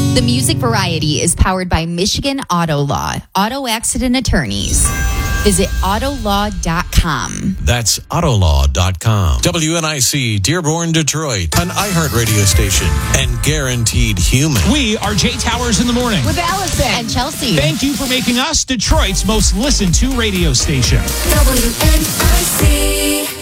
The Music Variety is powered by Michigan Auto Law, auto accident attorneys. Visit autolaw.com. That's autolaw.com. WNIC, Dearborn, Detroit, an iHeart radio station and guaranteed human. We are Jay Towers in the morning. With Allison and Chelsea. Thank you for making us Detroit's most listened to radio station. WNIC.